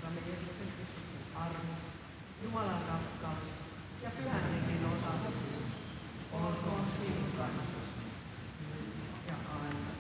Herrastamme Jeesuksen Kristuksen armo, Jumalan rakkaus ja Pyhän Hengen osallisuus olkoon sinun kanssa nyt ja aina.